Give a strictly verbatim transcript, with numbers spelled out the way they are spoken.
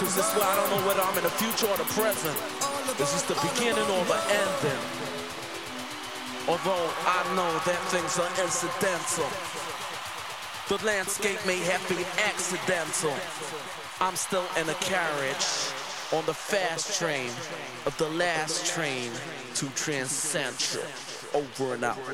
Cause this way I don't know whether I'm in the future or the present. Is this the beginning or the ending? Although I know that things are incidental, the landscape may have been accidental. I'm still in a carriage on the fast train of the last train to Transcentral. Over and out.